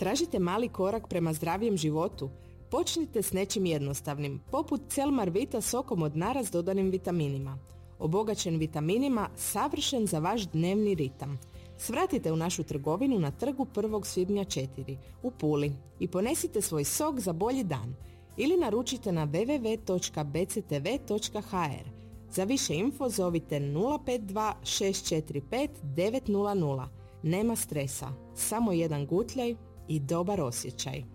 Tražite mali korak prema zdravijem životu? Počnite s nečim jednostavnim, poput Celmar Vita sokom od nara s dodanim vitaminima. Obogaćen vitaminima, savršen za vaš dnevni ritam. Svratite u našu trgovinu na trgu 1. svibnja 4 u Puli i ponesite svoj sok za bolji dan. Ili naručite na www.bctv.hr. Za više info zovite 052 645 900. Nema stresa, samo jedan gutljaj i dobar osjećaj.